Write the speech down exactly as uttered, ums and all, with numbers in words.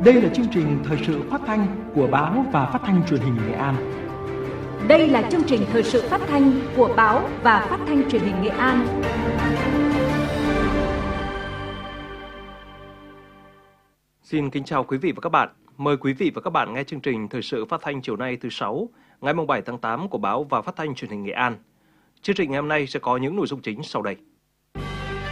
Đây là chương trình thời sự phát thanh của báo và phát thanh truyền hình Nghệ An. Đây là chương trình thời sự phát thanh của báo và phát thanh truyền hình Nghệ An. Xin kính chào quý vị và các bạn. Mời quý vị và các bạn nghe chương trình thời sự phát thanh chiều nay thứ Sáu, ngày bảy tháng tám của báo và phát thanh truyền hình Nghệ An. Chương trình ngày hôm nay sẽ có những nội dung chính sau đây.